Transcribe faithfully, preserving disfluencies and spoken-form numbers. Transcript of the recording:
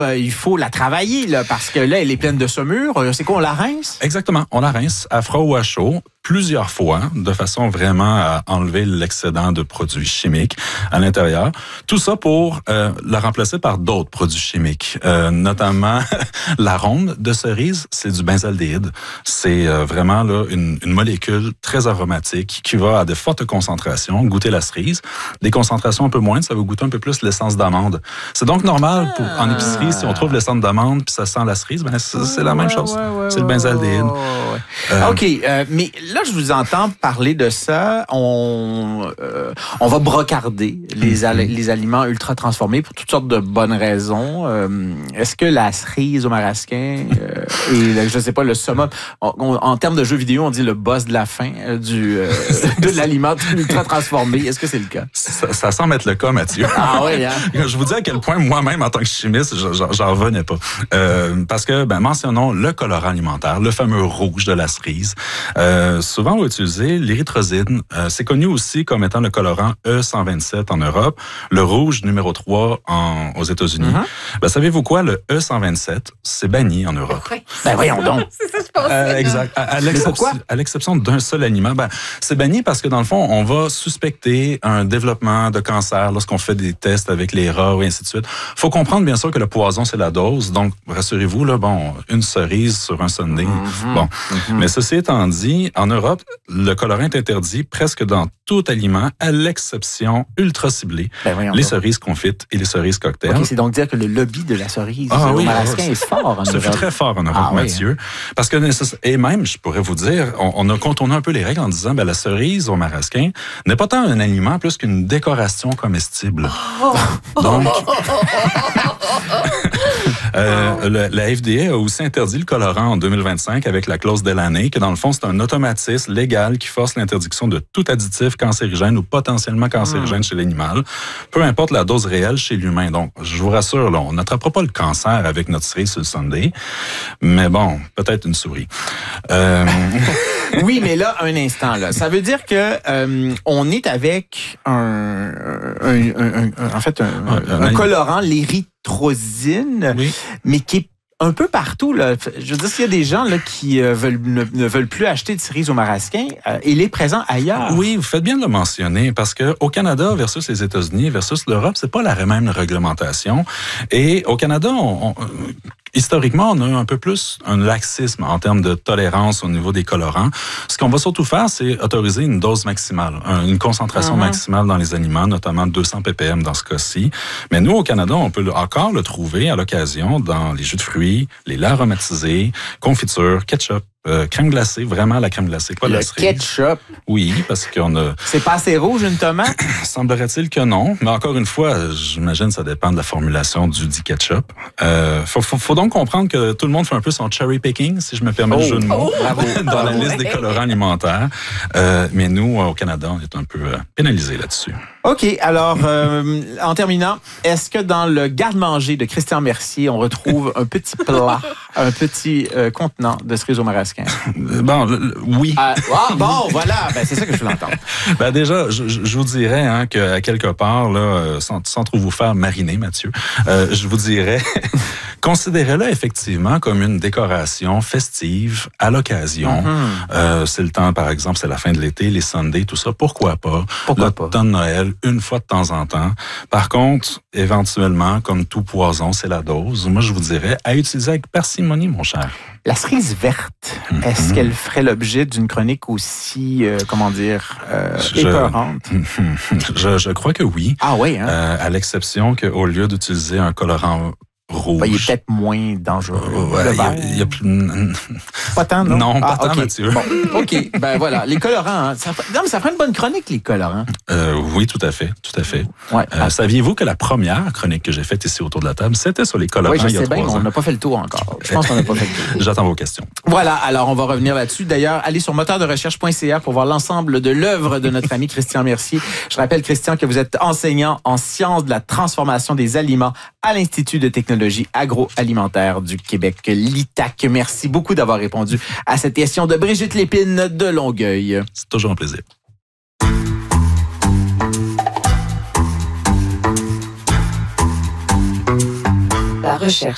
euh, il faut la travailler là, parce que là, elle est pleine de saumure. C'est quoi, on la rince? Exactement. On la rince à froid ou à chaud plusieurs fois, de façon vraiment à enlever l'excédent de produits chimiques à l'intérieur. Tout ça pour euh, la remplacer par d'autres produits chimiques, euh, notamment l'arôme de cerise, c'est du benzaldéhyde. C'est euh, vraiment là une, une molécule très aromatique qui va à de fortes concentrations goûter la cerise. Des concentrations un peu moindres, ça va goûter un peu plus l'essence d'amande. C'est donc normal pour, en épicerie, si on trouve l'essence d'amande puis ça sent la cerise, ben c'est, c'est la même ouais, chose. Ouais, ouais, c'est le benzaldéhyde. Ouais, ouais. Euh, OK, euh, mais là, je vous entends parler de ça. On, euh, on va brocarder les, Mm-hmm. al- les aliments ultra transformés pour toutes sortes de bonnes raisons. Euh, est-ce que la cerise au marasquin euh, et, le, je sais pas, le summum, on, on, en termes de jeux vidéo, on dit le boss de la fin euh, du, euh, de l'aliment ultra transformé. Est-ce que c'est le cas? Ça, ça semble être le cas, Mathieu. Ah oui, hein? Je vous dis à quel point moi-même, en tant que chimiste, j'en, j'en revenais pas. Euh, parce que, ben, mentionnons le colorant alimentaire, le fameux rouge de la cerise. Euh, souvent, on va utiliser l'érythrosine. Euh, c'est connu aussi comme étant le colorant E cent vingt-sept en Europe, le rouge numéro trois en, aux États-Unis. Mm-hmm. Ben, savez-vous quoi? Le E cent vingt-sept, c'est banni en Europe. Ben voyons donc. C'est ça, je pensais. Euh, exact. À, à, l'exception, à l'exception d'un seul aliment, ben, c'est banni parce que dans le fond, on va suspecter un développement de cancer lorsqu'on fait des tests avec les rats et ainsi de suite. Faut comprendre bien sûr que le poison, c'est la dose. Donc, rassurez-vous, là, bon, une cerise sur un sundae. Mm-hmm. Bon. Mm-hmm. Mais ceci étant dit, en Europe, le colorant est interdit presque dans tout aliment, à l'exception ultra ciblée, ben les donc. cerises confites et les cerises cocktails. Okay, c'est donc dire que le lobby de la cerise ah, au oui, marasquin est fort en Europe. Ça fait très fort en Europe, ah, Mathieu. Oui, hein. Parce que, et même, je pourrais vous dire, on, on a contourné un peu les règles en disant, ben, la cerise au marasquin n'est pas tant un aliment plus qu'une décoration comestible. Oh. Donc, euh, le, la F D A a aussi interdit le colorant en deux mille vingt-cinq avec la clause Delaney, que dans le fond, c'est un automatisme légal qui force l'interdiction de tout additif cancérigène ou potentiellement cancérigène mmh. chez l'animal, peu importe la dose réelle chez l'humain. Donc, je vous rassure, là, on n'attrapera pas le cancer avec notre cerise sur le sundae, mais bon, peut-être une souris. Euh... oui, mais là, un instant, là, ça veut dire que euh, on est avec un, un, un, un en fait, un, un, un colorant, l'érythrosine, oui. mais qui est un peu partout, là. Je veux dire, s'il y a des gens là, qui euh, veulent, ne, ne veulent plus acheter de cerise au marasquin, euh, il est présent ailleurs. Oui, vous faites bien de le mentionner, parce que au Canada versus les États-Unis versus l'Europe, c'est pas la même réglementation. Et au Canada, on, on, historiquement, on a un peu plus un laxisme en termes de tolérance au niveau des colorants. Ce qu'on va surtout faire, c'est autoriser une dose maximale, une concentration mm-hmm. maximale dans les aliments, notamment deux cents ppm dans ce cas-ci. Mais nous, au Canada, on peut encore le trouver à l'occasion dans les jus de fruits, les laits aromatisés, confitures, ketchup, euh, crème glacée, vraiment la crème glacée, pas le la cerise. Ketchup? Oui, parce qu'on a... C'est pas assez rouge, une tomate? Semblerait-il que non, mais encore une fois, j'imagine que ça dépend de la formulation du dit ketchup. Euh, faut, faut, faut donc comprendre que tout le monde fait un peu son cherry picking, si je me permets oh, le jeu de mots, oh, dans la liste des colorants alimentaires. Euh, mais nous, au Canada, on est un peu euh, pénalisés là-dessus. OK. Alors, euh, en terminant, est-ce que dans le garde-manger de Christian Mercier, on retrouve un petit plat, un petit euh, contenant de cerise au marasquin? Bon, le, le, oui. Ah, ah, bon, voilà. Ben, c'est ça que je veux l'entendre. Ben déjà, je, je vous dirais hein, qu'à quelque part, là, sans, sans trop vous faire mariner, Mathieu, euh, je vous dirais, considérez-le effectivement comme une décoration festive à l'occasion. Mm-hmm. Euh, c'est le temps, par exemple, c'est la fin de l'été, les sundaes, tout ça. Pourquoi pas? Pourquoi le pas? temps de Noël, une fois de temps en temps. Par contre, éventuellement, comme tout poison, c'est la dose. Moi, je vous dirais à utiliser avec parcimonie, mon cher. La cerise verte, mm-hmm. est-ce qu'elle ferait l'objet d'une chronique aussi, euh, comment dire, euh, épeurante? Je, je crois que oui. Ah oui, hein? Euh, à l'exception qu'au lieu d'utiliser un colorant rouge. Ben, il est peut-être moins dangereux. Ouais, il y a plus... Pas tant, non? Non, pas ah, tant, okay. Mathieu. Bon, OK. Ben voilà, les colorants. Hein, ça, non, mais ça ferait une bonne chronique, les colorants. Euh, oui, tout à fait. Tout à fait. Ouais, euh, ah. Saviez-vous que la première chronique que j'ai faite ici autour de la table, c'était sur les colorants? Oui, je il y a sais bien, ans. on n'a pas fait le tour encore. Je pense qu'on n'a pas fait le tour. J'attends vos questions. Voilà, alors on va revenir là-dessus. D'ailleurs, allez sur moteur de recherche point c a pour voir l'ensemble de l'œuvre de notre ami Christian Mercier. Je rappelle, Christian, que vous êtes enseignant en sciences de la transformation des aliments à l'Institut de technologie agroalimentaire du Québec, l'I T A C. Merci beaucoup d'avoir répondu à cette question de Brigitte Lépine de Longueuil. C'est toujours un plaisir. La recherche.